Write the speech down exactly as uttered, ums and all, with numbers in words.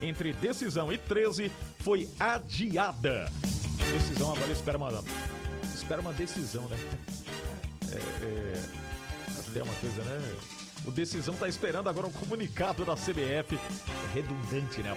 entre Decisão e treze foi adiada. Decisão agora espera uma, espera uma decisão, né? É, é, até uma coisa, né? O Decisão tá esperando agora um comunicado da C B F. É redundante, né?